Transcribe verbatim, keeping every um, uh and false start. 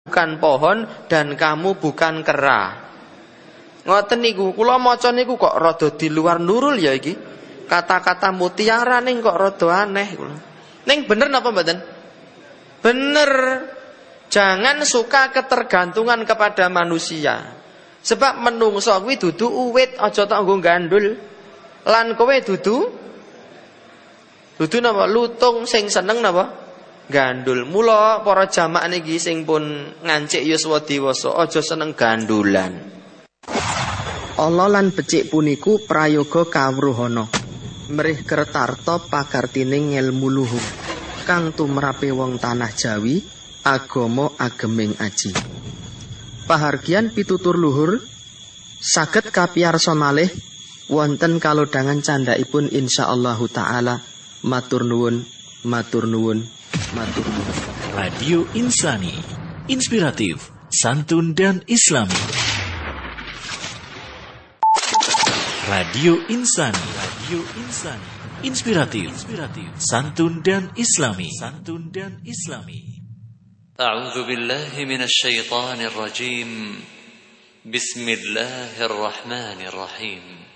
bukan pohon dan kamu bukan kera. Ngoten niku, kula maca niku kok rada di luar nurul ya iki. Kata-kata mutiara ning kok rada aneh kula. Ning bener napa mboten? Bener. Jangan suka ketergantungan kepada manusia. Sebab menungso kuwi dudu uwit, aja tok nggo gandul. Lan kowe dudu dudu napa lutung sing seneng napa? Gandul. Mula para jamaah niki sing pun ngancik yuswa dewasa aja seneng gandulan. Allah lan becik puniku prayoga kawruhana. Mrih kertarta pakartining ngelmu luhur kang tumrape wong tanah Jawi, agama ageming aji. Pahargian pitutur luhur saged kapiyarsa malih wonten kalodhangan candhaipun insyaallah taala. Matur nuwun, matur nuwun, matur nuwun. Radio Insani, inspiratif, santun dan islami. Radio Insani, Radio Insani, inspiratif, inspiratif, santun dan islami, santun dan islami. A'udzu billahi minasy syaithanir rajim. Bismillahirrahmanirrahim.